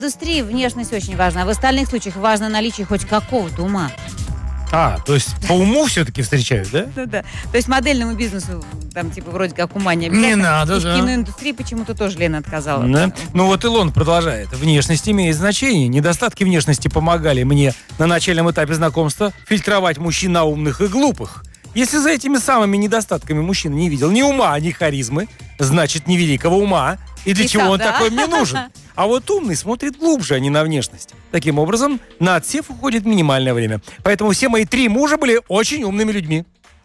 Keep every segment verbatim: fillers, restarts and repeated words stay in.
В индустрии внешность очень важна, а в остальных случаях важно наличие хоть какого-то ума. А, то есть по уму все-таки встречают, да? Ну да. То есть модельному бизнесу там типа вроде как ума не обязательно. Не надо, и да. в киноиндустрии почему-то тоже Лена отказала. Да. Ну вот Илон продолжает. Внешность имеет значение. Недостатки внешности помогали мне на начальном этапе знакомства фильтровать мужчин на умных и глупых. Если за этими самыми недостатками мужчина не видел ни ума, ни харизмы, значит, ни великого ума. И для И чего сам, он да? такой мне нужен? А вот умный смотрит глубже, а не на внешность. Таким образом, на отсев уходит минимальное время. Поэтому все мои три мужа были очень умными людьми.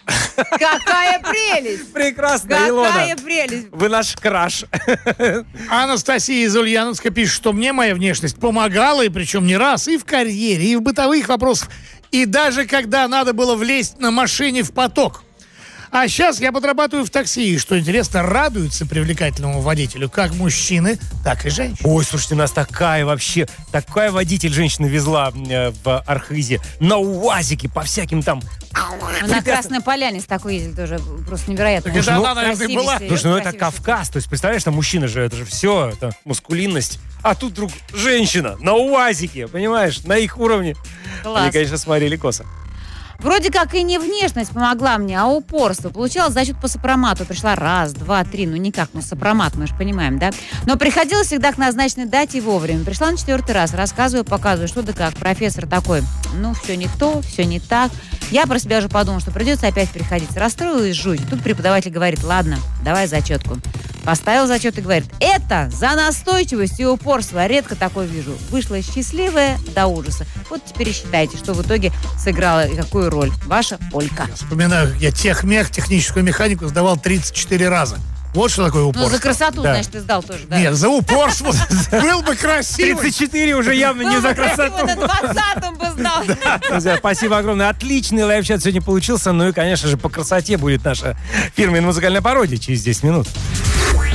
Какая прелесть! Прекрасно, Какая Илона. прелесть! Вы наш краш. Анастасия из Ульяновска пишет, что мне моя внешность помогала, и причем не раз, и в карьере, и в бытовых вопросах, и даже когда надо было влезть на машине в поток. А сейчас я подрабатываю в такси, и, что интересно, радуются привлекательному водителю как мужчины, так и женщины. Ой, слушайте, у нас такая вообще, такая водитель женщина везла э, в Архизе на УАЗике по всяким там... А на Красной Поляне с такой ездили тоже просто невероятно. Так это ну, она, наверное, красивейший- была. Слушай, ну это красивейший. Кавказ, то есть, представляешь, там мужчина же, это же все, это мускулинность. А тут вдруг женщина на УАЗике, понимаешь, на их уровне. Класс. Они, конечно, смотрели косо. Вроде как и не внешность помогла мне, а упорство. Получала зачет по сопромату. Пришла раз, два, три. Ну никак, ну сопромат, мы же понимаем, да? Но приходила всегда к назначенной дате и вовремя. Пришла на четвертый раз, рассказываю, показываю, что да как. Профессор такой, ну все не то, все не так. Я про себя уже подумала, что придется опять приходить. Расстроилась жуть. Тут преподаватель говорит, ладно, давай зачетку. Поставил зачет и говорит, это за настойчивость и упорство. Редко такое вижу. Вышла счастливая до ужаса. Вот теперь и считайте, что в итоге сыграла и какую роль. Ваша Олька. Вспоминаю, как я техмех, техническую механику сдавал тридцать четыре раза. Вот что такое Ну, упорство. за красоту, Да. значит, ты сдал тоже, да? Нет, за упорство. Был бы красивый. тридцать четыре уже явно не за красоту. На двадцатом бы сдал. Друзья, спасибо огромное. Отличный лайв-чат сегодня получился. Ну и, конечно же, по красоте будет наша фирменная музыкальная пародия через десять минут.